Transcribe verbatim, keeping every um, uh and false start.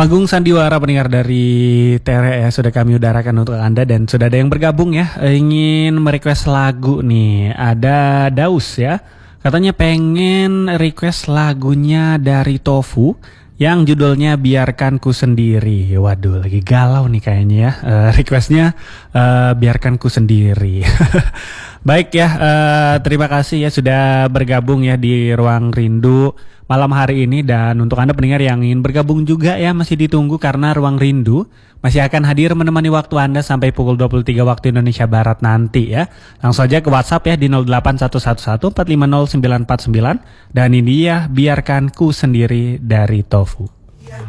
Panggung Sandiwara pendengar dari T R ya sudah kami udarakan untuk Anda dan sudah ada yang bergabung ya ingin merequest lagu nih. Ada Daus ya. Katanya pengen request lagunya dari Tofu yang judulnya Biarkan Ku Sendiri. Waduh, lagi galau nih kayaknya ya. Uh, requestnya uh, Biarkan Ku Sendiri. Baik ya, uh, terima kasih ya sudah bergabung ya di Ruang Rindu malam hari ini. Dan untuk Anda pendengar yang ingin bergabung juga ya masih ditunggu karena Ruang Rindu masih akan hadir menemani waktu Anda sampai pukul dua puluh tiga waktu Indonesia Barat nanti ya. Langsung aja ke WhatsApp ya di nol delapan satu satu satu empat lima nol sembilan empat sembilan. Dan ini ya Biarkan Ku Sendiri dari Tofu.